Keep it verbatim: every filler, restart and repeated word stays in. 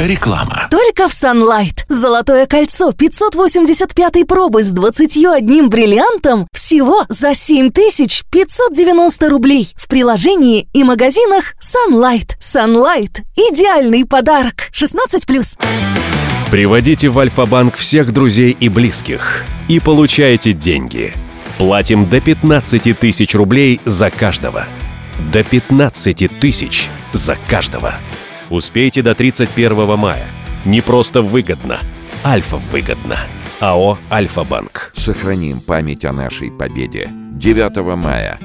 Реклама. Только в Sunlight. Золотое кольцо пятьсот восемьдесят пятой пробы с двадцатью одним бриллиантом всего за семь тысяч пятьсот девяносто рублей. В приложении и магазинах Sunlight. Sunlight – идеальный подарок. шестнадцать плюс. Приводите в Альфа-банк всех друзей и близких и получайте деньги. Платим до пятнадцати тысяч рублей за каждого. До пятнадцати тысяч за каждого. Успейте до тридцать первого мая. Не просто выгодно. Альфа выгодно. АО «Альфа-банк». Сохраним память о нашей победе. девятого мая.